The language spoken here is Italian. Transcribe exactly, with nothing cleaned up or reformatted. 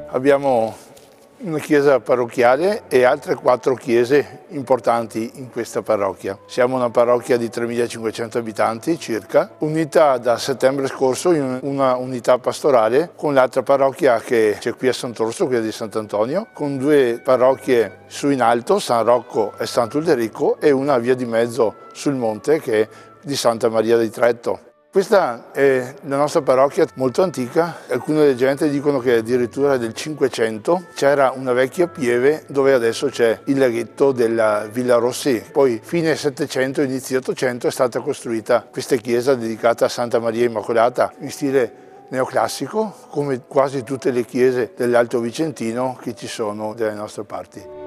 Abbiamo una chiesa parrocchiale e altre quattro chiese importanti in questa parrocchia. Siamo una parrocchia di tremilacinquecento abitanti circa, unita da settembre scorso in una unità pastorale con l'altra parrocchia che c'è qui a Sant'Orso, quella di Sant'Antonio, con due parrocchie su in alto, San Rocco e Sant'Ulderico, e una via di mezzo sul monte che è di Santa Maria di Tretto. Questa è la nostra parrocchia molto antica, alcune leggende dicono che addirittura del Cinquecento c'era una vecchia pieve dove adesso c'è il laghetto della Villa Rossi. Poi fine Settecento, inizio Ottocento è stata costruita questa chiesa dedicata a Santa Maria Immacolata in stile neoclassico, come quasi tutte le chiese dell'Alto Vicentino che ci sono dalle nostre parti.